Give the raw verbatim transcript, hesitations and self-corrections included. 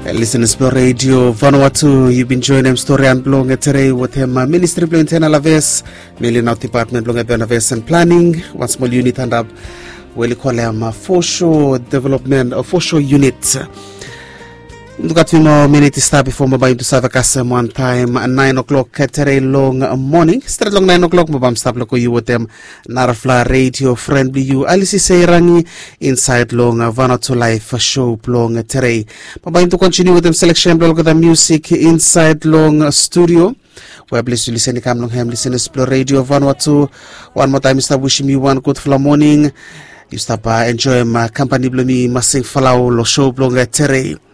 Listeners Blow Radio Vanuatu, you've been joining him story and blowing today with him uh, Ministry Blowing Tena Laves, Million Out Department Blowing Benaves and Planning, one small unit and up, we call him uh, foreshore development or foreshore unit. Look at more minutes start before mobile to serve a customer one time at nine o'clock today long morning. Start long nine o'clock mobile stop local you with them Narafla Radio friendly you Alice Seirangi inside long Vanuatu Life show long today. Mobile to continue with them selection blog of the music inside long studio. Where bless you listen come long ham listen explore Radio Vanuatu. One more time start wishing you one good flow morning. You stop by enjoy my company blow me masing falau lo show long today.